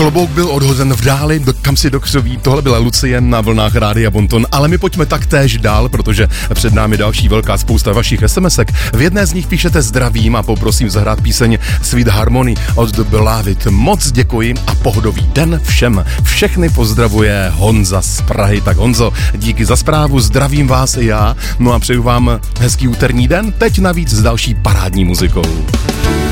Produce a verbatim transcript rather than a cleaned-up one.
Klobouk byl odhozen v dáli, do, kam si dokřoví. Tohle byla Lucie na vlnách Rádia Bonton, ale my pojďme taktéž dál, protože před námi další velká spousta vašich SMSek. V jedné z nich píšete zdravím a poprosím zahrát píseň Sweet Harmony od The Beloved. Moc děkuji a pohodový den všem. Všechny pozdravuje Honza z Prahy. Tak Honzo, díky za zprávu, zdravím vás i já. No a přeju vám hezký úterní den, teď navíc s další parádní muzikou.